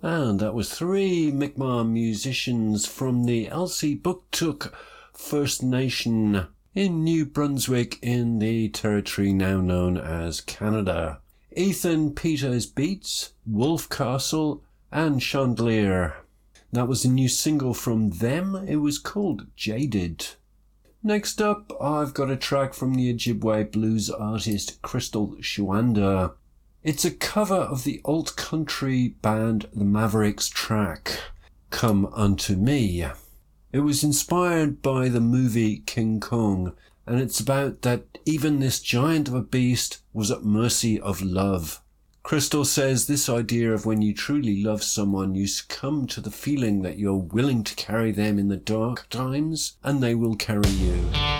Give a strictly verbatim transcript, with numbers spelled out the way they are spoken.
And that was three Mi'kmaq musicians from the Elsipogtog First Nation in New Brunswick in the territory now known as Canada. Ethan Peters Beats, Wolf Castle and Chandelier. That was a new single from them. It was called Jaded. Next up, I've got a track from the Ojibwe blues artist Crystal Shwanda. It's a cover of the alt country band The Mavericks track, Come Unto Me. It was inspired by the movie King Kong, and it's about that even this giant of a beast was at mercy of love. Crystal says this idea of when you truly love someone, you succumb to the feeling that you're willing to carry them in the dark times, and they will carry you.